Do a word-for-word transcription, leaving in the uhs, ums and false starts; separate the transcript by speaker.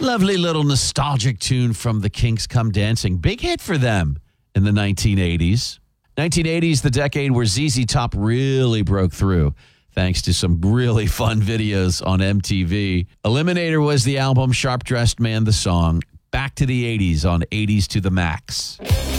Speaker 1: Lovely little nostalgic tune from the Kinks, Come Dancing. Big hit for them in the nineteen eighties. nineteen eighties, the decade where Z Z Top really broke through, thanks to some really fun videos on M T V. Eliminator was the album, Sharp Dressed Man the song. Back to the eighties on eighties to the Max.